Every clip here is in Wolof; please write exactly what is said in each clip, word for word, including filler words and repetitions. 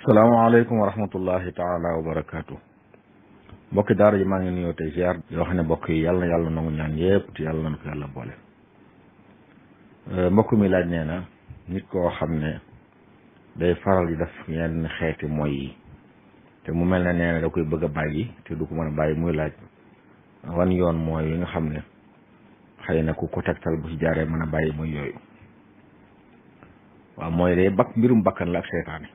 salaamaaleykum wa rahmatullahi taala wa barakaatu. mbokki daara ji maa ngi nuyoo tey ziar yoo xam ne mbokk yi yàlla na yàlla nangu ñaan yëpp te yàlla na ko yàlla boole. mbokk mi laaj nee na nit koo xam ne day faral di def yenn xeeti mooy yi te mu mel ne nee na da koy bëgg a bàyyi te du ko mën a bàyyi muy laaj wan yoon mooy yi nga xam ne xëy na ku ko tegtal bu ci jaaree mën a bàyyi mooy yooyu. waaw mooy day bakk mbirum bakkan la ak seytaane.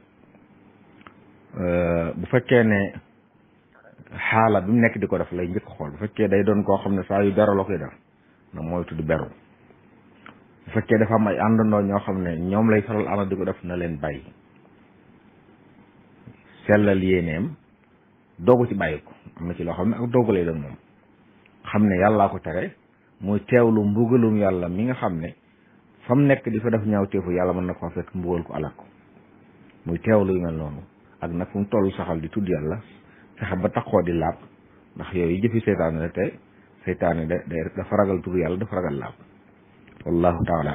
bu fekkee ne xaala bi mu nekk di ko def lay njëkk xool bu fekkee day doon koo xam ne saa yu dara la koy def na mooy tudd beru. bu fekkee dafa am ay àndandoo ñoo xam ne ñoom lay faral ànd di ko def na leen bàyyi sellal yéeneem doogu ci bàyyi ko am na ci loo xam ne ak doogu lay doon moom xam ne yàllaa ko tere muy teewlu mbugalum yàlla mi nga xam ne fa mu nekk di fa def ñaaw teefu yàlla mën na ko fekk mbugal ko alak ko muy teewlu yu mel noonu ak nag fu mu toll saxal di tudd yàlla fexe ba taxoo di laab ndax yooyu jëfi seytaane la te seytaane da dafa ragal tudd yàlla dafa ragal laab wallahu taala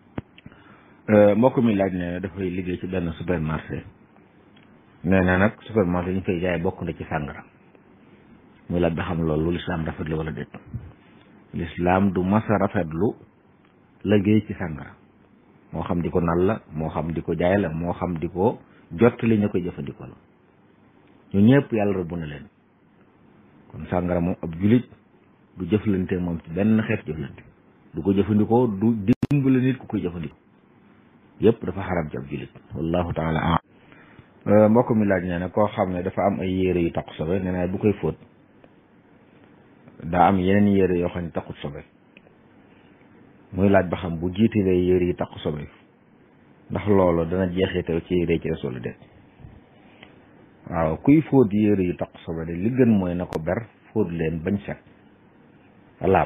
alam. mbokk mi laaj ne dafay liggéey ci benn supermarché nee na nag supermarché ñu fay jaay bokk na ci sàngara muy laaj ba xam loolu lislaam rafetlu wala déet. lislaam du masa rafetlu liggéey ci sàngara moo xam di ko nal la moo xam di ko jaay la moo xam di ko jot li ñu koy jëfandikoo la ñu ñëpp yàlla rëbb na leen kon sàngara moom ab julit du jëflante moom ci benn xeet jëflante du ko jëfandikoo du dimbale nit ku koy jëfandikoo yëpp dafa xaram ci ab julit wallahu taala am. mbokk mi laaj nee na koo xam ne dafa am ay yére yu taqu sobe nee na bu koy fóot daa am yeneen yére yoo xam ne taqut sobe muy laaj ba xam bu jiitalee yére yi taqu sobe ndax loolu dana jeexital ci yére ci des wala déet. waaw kuy fóot yére yu taq sobe de li gën mooy na ko ber fóot leen bañ set laab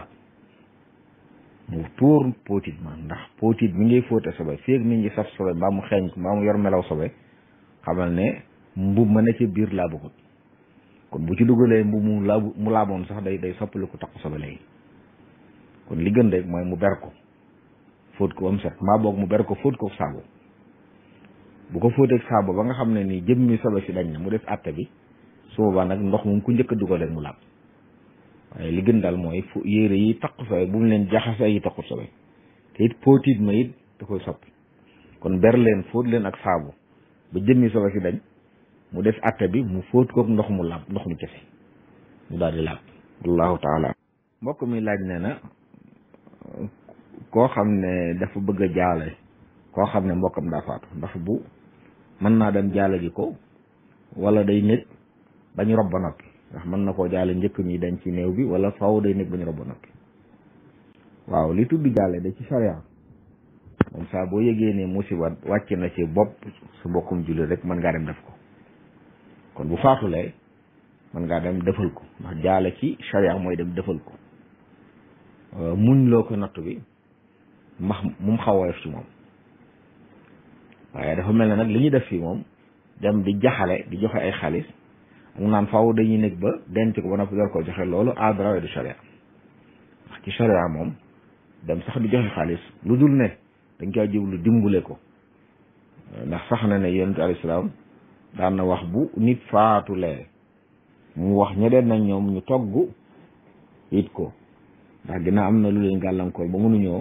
mu tuur póotit ma ndax póotit mi ngay fóote sobe fii ak nit ñi saf sobe mbaa mu xeeñ mbaa mu yor melaw sobe xamal ne mbub ma ne ci biir laabugut kon bu ci dugalee mbub mu laabu mu laaboon sax day day soppali ko taq sobe léegi kon li gën rek mooy mu ber ko fóot ko ba mu set maa boog mu ber ko fóot ko saabu bu ko fóoteeg saabu ba nga xam ne ni jëmmi sobe si dañ na mu def àtte bi su boobaa nag ndox moom ku njëkk a dugal rek mu laab waaye li gën daal mooy fu yére yi taq sobe bu mu leen jaxase yi taqut sobe te it póotit ma it da koy soppi kon ber leen fóot leen ak saabu ba jëmmi sobe si dañ mu def àtte bi mu fóot kook ndox mu laab ndox mu kese mu daal di laab wallahu taala. mbokk mi laaj ne na koo xam ne dafa bëgg a jaale koo xam ne mbokkam daa faatu ndax bu mën naa dem jaale ji ko wala day nekk bañ rob ba noppi ndax mën na koo jaale njëkk ñi dañ ci néew bi wala faaw day nekk bañ rob ba noppi. waaw li tudd jaale da ci sharia moom saa boo yëgee ne musiba wàcc na ci bopp su mbokkum jullit rek mën ngaa dem def ko kon bu faatulee mën ngaa dem defal ko ndax jaale ci sharia mooy dem defal ko muñ loo ko natt bi max mu xaw a def ci moom waaye dafa mel ne nag li ñuy def fii moom dem di jaxale di joxe ay xaalis ak naan faaw dañuy nekk ba denc ko ba noppi door ko joxe loolu aadara du sharia ndax ci sharia moom dem sax di joxe xaalis lu dul ne dañ koy jublu dimbule ko ndax sax na ne yonent alayhi salaam daan na wax bu nit faatulee mu wax ñeneen nañ ñoom ñu togg it ko ndax dina am na lu leen gàllankoor ba mënuñoo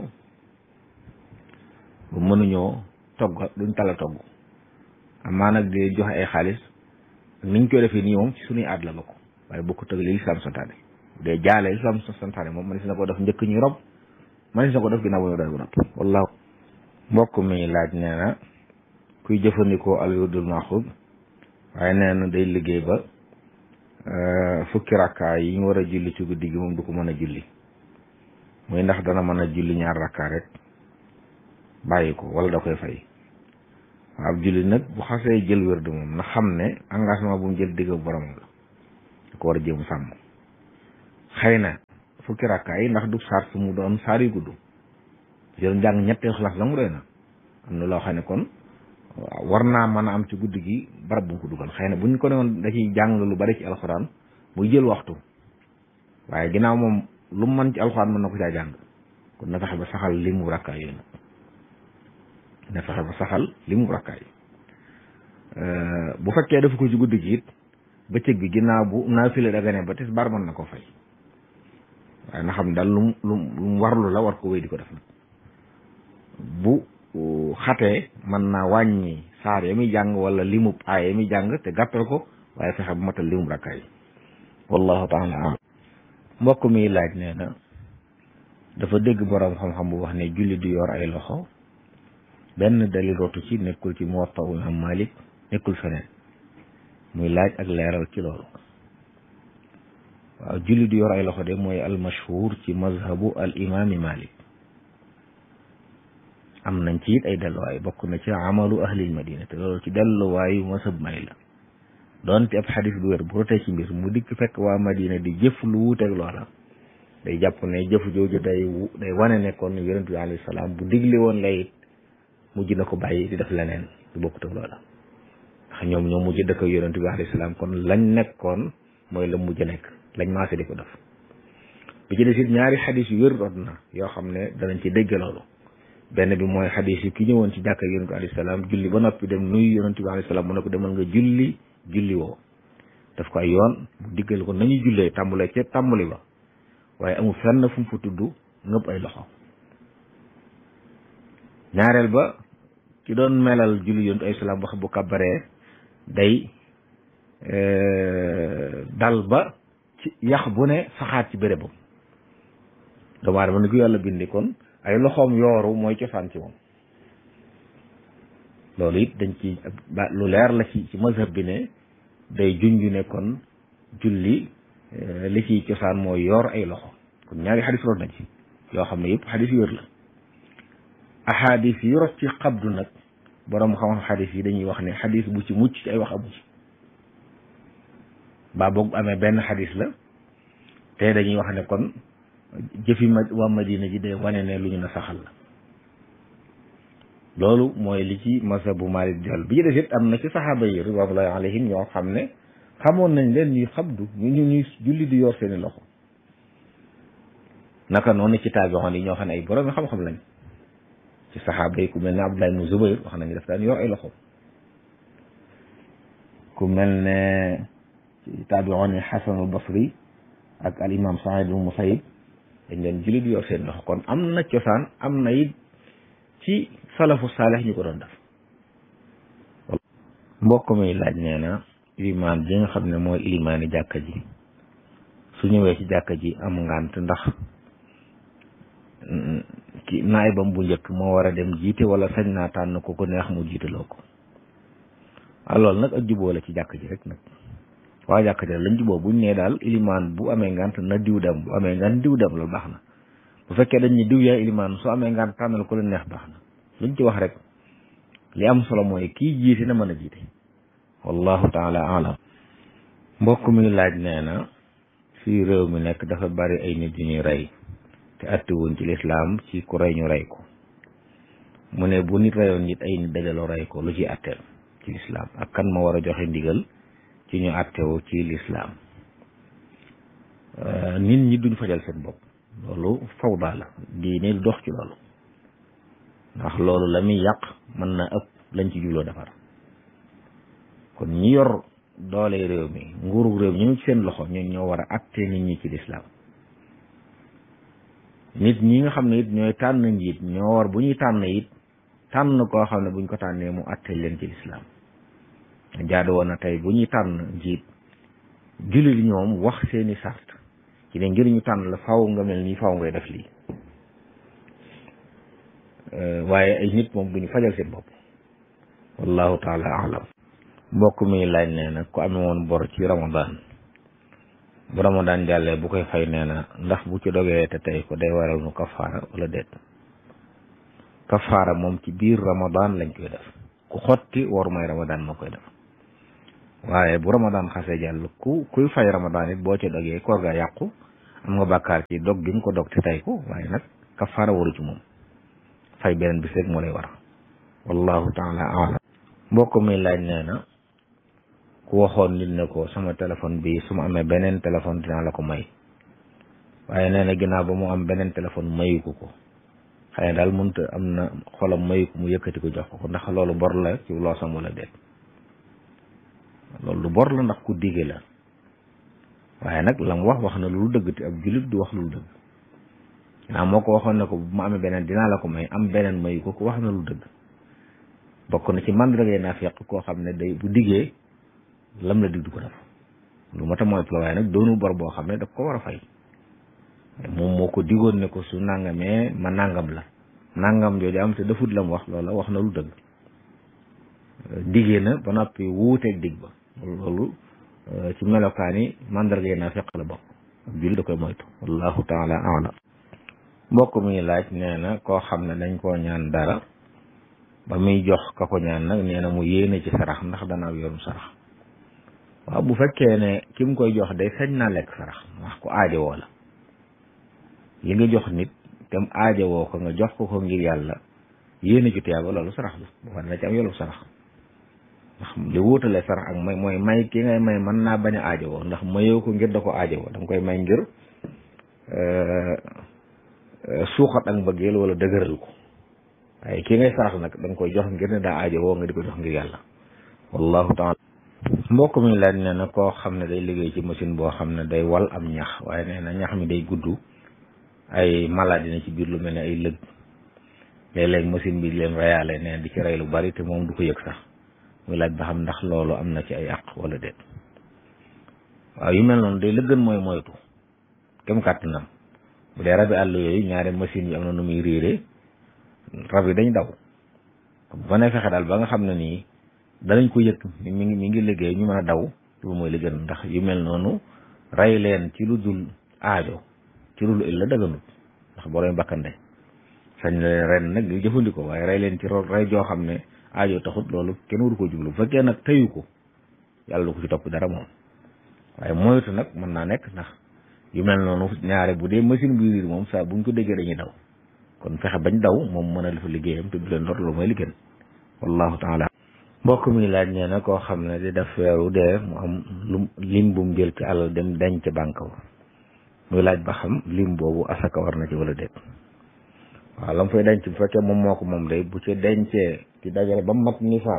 ba mënuñoo togg duñ tala togg amaa nag di joxe ay xaalis ak niñ koy defee nii moom ci suñuy aad la bokk waaye bokku tëg li lislaam santaane de jaale lislaam santaane moom man si na ko def njëkk ñuy rob man si na ko def ginnaaw bu ñu doy bu noppi wallaahu. mbokk mi laaj nee na kuy jëfandikoo al wirdul maxuud waaye nee na day liggéey ba fukki rakkaa yi ñu war a julli ci guddi gi moom du ko mën a julli muy ndax dana mën a julli ñaar rakkaa rek bàyyi ko wala da koy fay. waaw ab julli nag bu xasee jël wérdu moom na xam ne engagement bu mu jël digg borom la da ko war a jéem sàmm. xëy na fukki rakkaa yi ndax du saar su mu doon saar yu gudd jël njàng ñetteel xalaas la mu doy na am na loo xam ne kon war naa mën a am ci guddi gi barab bu mu ko dugal xëy na bu ñu ko ne woon da ciy jàng lu bari ci alxuraan muy jël waxtu waaye ginnaaw moom lu mu mën ci alxuraan mën na ko caa jàng kon na fexe ba saxal li mu rakkaa yooyu na fexe ba saxal li mu rakkaay bu fekkee dafa ko ci guddi gi it bëccëg bi ginnaaw bu naafila dagane ba tisbaar mën na ko fay waaye na xam daal lu mu lu mu warlu la war ko wéy di ko def nag bu xatee mën naa wàññi saar ya muy jàng wala limub aay ya muy jàng te gàttal ko waaye fexe bu matal limub rakkaay wallahu taala alam mbokk mi laaj nee na dafa dégg boroom xam-xam bu wax ne julli du yor ay loxo benn dalil rotu ci nekkul ci Muwatta Imam Malik nekkul feneen muy laaj ak leeral ci loolu waaw julli du yor ay loxo de mooy al mashhur ci mazhabu al imami Malik am nañ ci it ay delluwaay bokk na ci amalu ahlil madina te loolu ci delluwaayu mazhab may la doonte ab xadis bu wér bu rotee ci mbir mu dikk fekk waa madina di jëf lu wuuteeg loola day jàpp ne jëf jooju day day wane ne kon yonent bi alayhi salaam bu digle woon la it mujj na ko bàyyi di def leneen du bokkut ak loola ndax ñoom ñoom mujj dëkk yonent bi alayhi salaam kon lañ nekkoon mooy la mujj nekk lañ maase di ko def bi ci des it ñaari xadis yu wér rot na yoo xam ne danañ ci dégg loolu benn bi mooy xadis yi ki ñëwoon ci jàkka yonent bi alayhi salaam julli ba noppi dem nuyu yonent bi alayhi salaam mu ne ko demal nga julli julli woo daf ko ay yoon mu diggal ko nañu jullee tàmbale ca tàmbali ba waaye amul fenn fu mu fa tudd ngëpp ay loxo ñaareel ba ki doon melal julli yonent alayhi salaam wax bu kàbbaree day dal ba ci yax bu ne saxaat ci bérébam doomu aadama ni ko yàlla bindi kon ay loxoom yooru mooy cosaan ci moom loolu it dañ ci ba lu leer la ci ci mazhab bi ne day junju ne kon julli li ciy cosaan mooy yor ay loxo kon ñaari xadis root na ci yoo xam ne yëpp xadis yu wér la ahadis yi rot ci xabdu nag borom xam-xam xadis yi dañuy wax ne xadis bu ci mucc ci ay wax amu ci baa boog amee benn xadis la te dañuy wax ne kon jëfi ma waa Madina ji day wane ne lu ñu na saxal la loolu mooy li ci mazhabu Maalik jàll bi ci des it am na ci saxaaba yi ridwanullahi alayhim ñoo xam ne xamoon nañ leen ñuy xabdu ñu ñu ñuy julli di yor seeni loxo naka noonu ci taabi'oon yi ñoo xam ne ay borom xam-xam lañ ci saxaaba yi ku mel ne Abdullah ibn Zubayr wax nañu daf daan yor ay loxo ku mel ne ci taabi'oon yi Hasan al-Basri ak al imam Saïd ibn Musayyib dañ leen julli di yor seen loxo kon am na cosaan am na it ci salafu saalix ñu ko doon def mbokk mi laaj nee na ilimaan bi nga xam ne mooy ilimaani jàkka ji su ñëwee ci jàkka ji am ngànt ndax ki naayibam bu njëkk moo war a dem jiite wala sañ naa tànn ko ko neex mu jiitaloo ko waaw loolu nag ak juboo la ci jàkka ji rek nag waa jàkka ji lañ juboo buñ nee daal ilimaan bu amee ngànt na diw dem bu amee ngànt diw dem loolu baax na bu fekkee dañ ñu diw yaay ilimaan su amee ngànt tànnal ko leen neex baax na luñ ci wax rek li am solo mooy kii jiite na mën a jiite wallahu taala alam mbokk mi laaj nee na fii réew mi nekk dafa bari ay nit yu ñuy rey te attiwuñ ci lislaam ci ku rey ñu rey ko mu ne bu nit reyoon nit ay nit dajaloo rey ko lu ci atteel ci lislaam ak kan ma war a joxe ndigal ci ñu attewu ci lislaam nit ñi duñ fajal seen bopp loolu fawda la diine du dox ci loolu ndax loolu la muy yàq mën na ëpp lañ ci jubloo defar kon ñi yor doole réew mi nguuru réew ñu ngi ci seen loxo ñun ñoo war a atte nit ñi ci lislaam nit ñi nga xam ne it ñooy tànn njiit ñoo war bu ñuy tànn it tànn koo xam ne buñ ko tànnee mu atte leen ci lislaam jaadu woon na tey bu ñuy tànn njiit jullit ñoom wax seeni sart ci ne ngir ñu tànn la faw nga mel nii faw ngay def lii waaye ay nit moom duñu fajal seen bopp wallahu taala alam mbokk mi laaj nee na ku amee woon bor ci ramadan bu ramadan jàllee bu koy fay nee na ndax bu ci dogee te tey ko day waral nu kafaara wala déet kafaara moom ci biir ramadan lañ koy def ku xotti war may ramadan moo koy def waaye bu ramadan xasee jàll ku kuy fay ramadan it boo ci dogee koor ga yàqu am nga bàkkaar ci dog gi nga ko dog te tey ko waaye nag kafaara waru ci moom fay beneen bis rek moo lay war wallahu taala alam mbokk mi laaj nee na ku waxoon nit ne ko sama téléphone bi su ma amee beneen téléphone dinaa la ko may waaye nee na ginnaaw ba mu am beneen téléphone mayu ko ko xëy na daal mënut am na xolam mayu ko mu yëkkati ko jox ko ndax loolu bor la ci loosam wala déet loolu lu bor la ndax ku dige la waaye nag la mu wax wax na lu dëgg te ab jullit du wax lu dëgg naa moo ko waxoon ne ko bu ma amee beneen dinaa la ko may am beneen mayu ko ko wax na lu dëgg bokk na ci mandargay naafiq koo xam ne day bu diggee lam la dig du ko def lu mat a mooy waaye nag doonu bor boo xam ne daf ko war a fay moom moo ko digoon ne ko su nangamee ma nangam la nangam jooju am te defut la mu wax loola wax na lu dëgg diggee na ba noppi wuuteeg dig ba loolu ci melokaani mandargay naafiq la bokk julli da koy moytu wallahu taala alam mbokk mi laaj nee na koo xam ne dañ koo ñaan dara ba muy jox ka ko ñaan nag nee na mu yéene ci sarax ndax dana yorum sarax waaw bu fekkee ne ki mu koy jox day sañ naa lekk sarax wax ko aajowoo la li nga jox nit te mu aajowoo ko nga jox ko ko ngir yàlla yéene ci tiyaaba loolu sarax la bu fa dana ci am yoolu sarax ndax li wuutale sarax ak may mooy may ki ngay may mën naa bañ a aajowoo ndax mayoo ko ngir da ko aajowoo da nga koy may ngir suuxat ak mbëggeel wala dëgëral ko waaye ki ngay sarax nag da nga koy jox ngir ne daa aajowoo nga di ko jox ngir yàlla wallahu taala mbokk mi laaj nee na koo xam ne day liggéey ci machine boo xam ne day wal am ñax waaye nee na ñax mi day gudd ay maladie na ci biir lu mel ne ay lëg léeg-léeg machine bi leen reyaale nee di ci rey lu bari te moom du ko yëg sax muy laaj ba xam ndax loolu am na ci ay àq wala déet waaw yu mel noonu day lëggan mooy moytu kem kàttanam bu dee rabi àll yooyu ñaari machine yi am na nu muy réeree rab yi dañ daw ba ne fexe daal ba nga xam ne nii danañ ko yëg mi ngi mi ngi liggéey ñu mën a daw loolu mooy li gën ndax yu mel noonu rey leen ci lu dul aajo ci lu dul la dëgganut ndax boo doon bakkande sañ leen ren nag di jëfandikoo waaye rey leen ci rey joo xam ne aajo taxut loolu kenn waru ko jublu bu fekkee nag tëyu ko yàlla du ko ci topp dara moom waaye moytu nag mën naa nekk ndax yu mel noonu ñaare bu dee machine buy riir moom saa buñ ko déggee dañuy daw kon fexe bañ daw moom mën a dafa liggéeyam te du leen lor loolu mooy li gën wallahu taala mbokk mi laaj nee na koo xam ne di def weeru dee mu am lu lim bu mu jël ci alal dem denc ca banque ba muy laaj ba xam lim boobu asaka war na ci wala déet waaw la mu fay denc bu fekkee moom moo ko moom day bu ci dencee ci dajale ba mu mat nisaab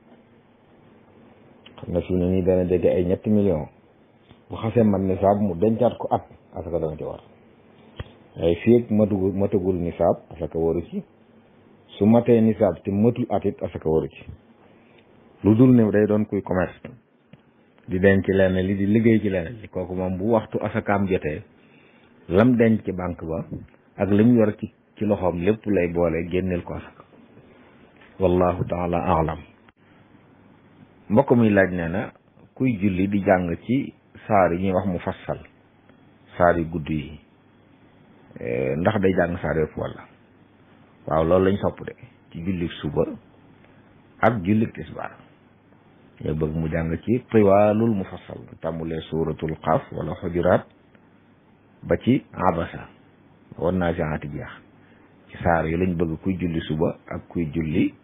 xam nga fi ne nii dana jege ay ñetti millions bu xasee mat nisaab mu dencaat ko at asaka dana ci war waaye fii ak matugul matagul nisaab asaka waru ci su matee nisaab te matul at it asaka waru ci lu dul ne day doon kuy commerce di denc lenn li di liggéey ci lenn li kooku moom bu waxtu asakaam jotee lam denc ci banque ba ak li mu yor ci ci loxoom lépp lay boole génneel ko asaka wallahu taala alam mbokk muy laaj nee na kuy julli di jàng ci saar yi ñuy wax mu fassal saar yu gudd yi ndax day jàng saar yëpp wala waaw loolu lañ sopp de ci julli suba ak julli tisbaar yow bëgg mu jàng ci tiwaalul mufassal tàmbulee suuratul xaaf wala xujuraat ba ci abasa wan naa siaati jeex ci saar yi lañ bëgg kuy julli suba ak kuy julli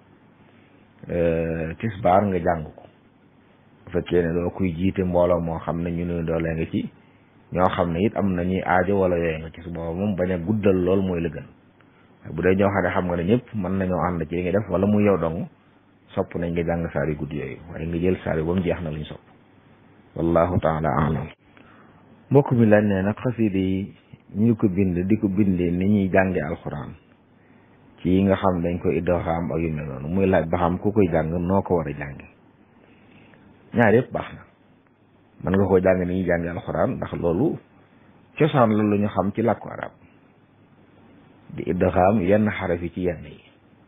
tisbaar nga jàng ko bu fekkee ne doo kuy jiite mbooloo moo xam ne ñu ne doolee nga ci ñoo xam ne it am na ñuy aajo wala yooyu nga ci su booba moom bañ a guddal lool mooy la gën bu dee ñoo xam ne xam nga ne ñëpp mën nañoo ànd ci li nga def wala mu yow dong sopp nañ nga jàng saar yu gudd yooyu waaye nga jël saar yi ba mu jeex na lañ sopp wallahu taala alam mbokk mi laaj ne nag xasida yi ñu ko bind di ko bindee ni ñuy jànge alxuraan ci yi nga xam dañ koy idgaam ak yu mel noonu muy laaj ba xam ku koy jàng noo ko war a jànge ñaar yëpp baax na mën nga koo jàng ni ñuy jànge alxuraan ndax loolu cosaan la lu ñu xam ci làkku arab di idgaam yenn xaraf yi ci yenn yi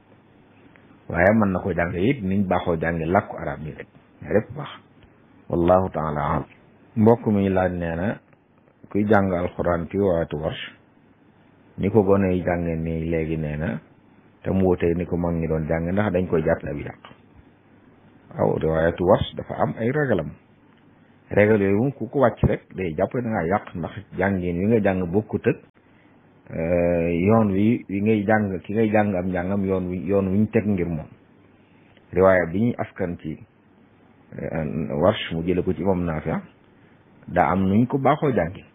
waaye mën na ko jàng it niñ baaxoo jànge làkku arab nii rek ñaar yëpp baax wallahu taala alam mbokk mi laaj nee na kuy jàng alxuraan ci waatu warsh ni ko gone yi jànge nii léegi nee na te mu wutee ni ko mag ñi doon jàng ndax dañ koy jàpp ab yàq waaw riwaayatu warsh dafa am ay ragalam régal yooyu moom ku ko wàcc rek day jàpp da ngaa yàq ndax jàngin wi nga jàng bokkut ak yoon wi wi ngay jàng ki ngay jàng am njàngam yoon wi yoon wi ñu teg ngir moom riwaaya bi ñuy askan ci warsh mu jële ko ci imam Naafi daa am nuñ ko baaxoo jàngi